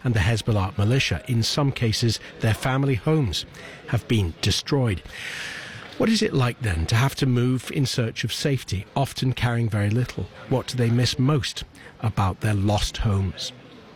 and the Hezbollah militia. In some cases, their family homes have been destroyed. What is it like then to have to move in search of safety, often carrying very little? What do they miss most about their lost homes?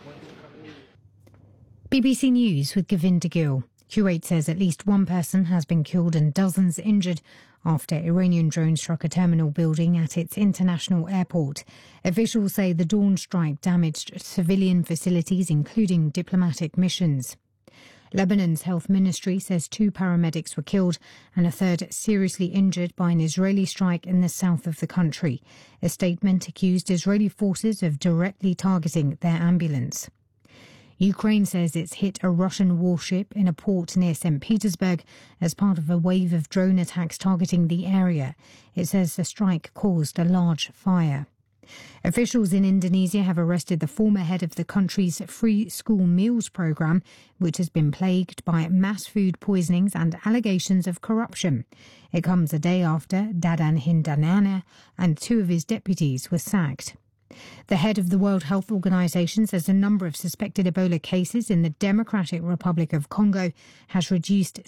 BBC News with Govinda Gill. Kuwait says at least one person has been killed and dozens injured after Iranian drones struck a terminal building at its international airport. Officials say the dawn strike damaged civilian facilities, including diplomatic missions. Lebanon's health ministry says 2 paramedics were killed and a third seriously injured by an Israeli strike in the south of the country. A statement accused Israeli forces of directly targeting their ambulance. Ukraine says it's hit a Russian warship in a port near St. Petersburg as part of a wave of drone attacks targeting the area. It says the strike caused a large fire. Officials in Indonesia have arrested the former head of the country's free school meals programme, which has been plagued by mass food poisonings and allegations of corruption. It comes a day after Dadan Hindanana and 2 of his deputies were sacked. The head of the World Health Organization says the number of suspected Ebola cases in the Democratic Republic of Congo has reduced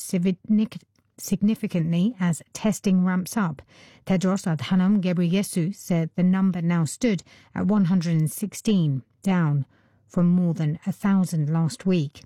significantly as testing ramps up. Tedros Adhanom Ghebreyesus said the number now stood at 116, down from more than 1,000 last week.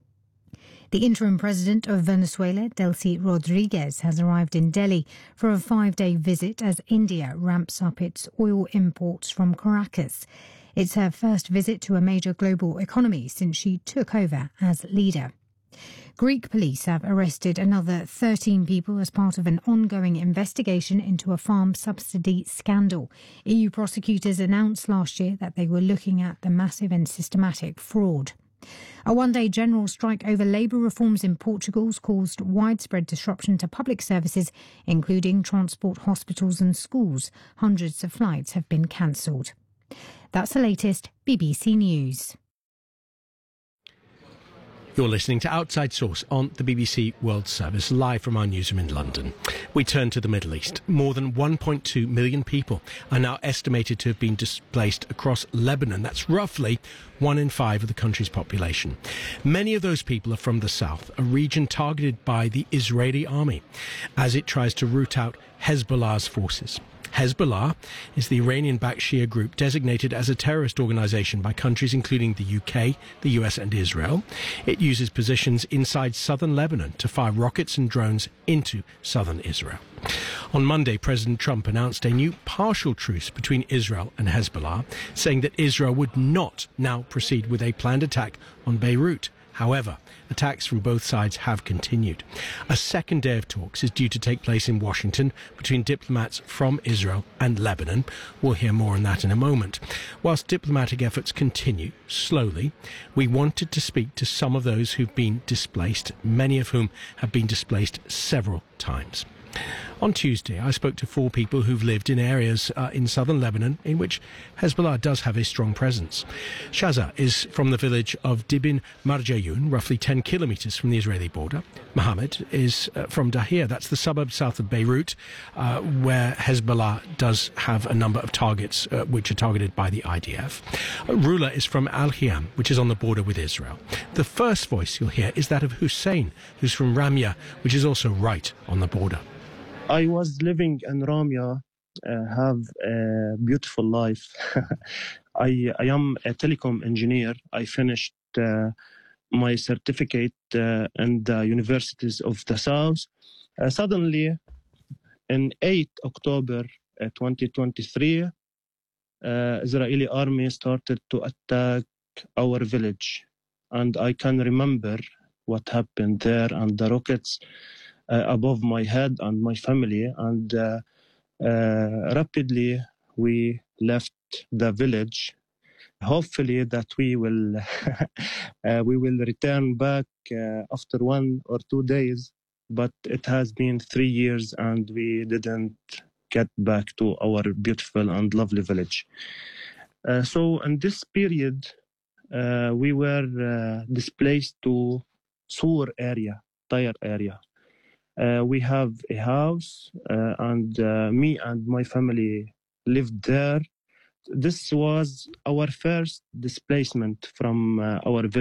The interim president of Venezuela, Delcy Rodriguez, has arrived in Delhi for a 5-day visit as India ramps up its oil imports from Caracas. It's her first visit to a major global economy since she took over as leader. Greek police have arrested another 13 people as part of an ongoing investigation into a farm subsidy scandal. EU prosecutors announced last year that they were looking at the massive and systematic fraud. A 1-day general strike over labour reforms in Portugal has caused widespread disruption to public services, including transport, hospitals and schools. Hundreds of flights have been cancelled. That's the latest BBC News. You're listening to Outside Source on the BBC World Service, live from our newsroom in London. We turn to the Middle East. More than 1.2 million people are now estimated to have been displaced across Lebanon. That's roughly 1 in 5 of the country's population. Many of those people are from the south, a region targeted by the Israeli army as it tries to root out Hezbollah's forces. Hezbollah is the Iranian-backed Shia group designated as a terrorist organisation by countries including the UK, the US and Israel. It uses positions inside southern Lebanon to fire rockets and drones into southern Israel. On Monday, President Trump announced a new partial truce between Israel and Hezbollah, saying that Israel would not now proceed with a planned attack on Beirut. However, attacks from both sides have continued. A second day of talks is due to take place in Washington between diplomats from Israel and Lebanon. We'll hear more on that in a moment. Whilst diplomatic efforts continue slowly, we wanted to speak to some of those who've been displaced, many of whom have been displaced several times. On Tuesday, I spoke to 4 people who've lived in areas in southern Lebanon in which Hezbollah does have a strong presence. Shaza is from the village of Dibin Marjayun, roughly 10 kilometres from the Israeli border. Mohammed is from Dahir, that's the suburb south of Beirut, where Hezbollah does have a number of targets which are targeted by the IDF. Rula is from Al-Khiam, which is on the border with Israel. The first voice you'll hear is that of Hussein, who's from Ramya, which is also right on the border. I was living in Ramya, have a beautiful life. I am a telecom engineer. I finished my certificate in the universities of the South. Suddenly, in 8 October 2023, Israeli army started to attack our village. And I can remember what happened there and the rockets above my head and my family, and rapidly we left the village. Hopefully that we will return back after 1 or 2 days, but it has been 3 years and we didn't get back to our beautiful and lovely village. So in this period, we were displaced to Sur area, Tyre area. We have a house and me and my family lived there. This was our first displacement from our village.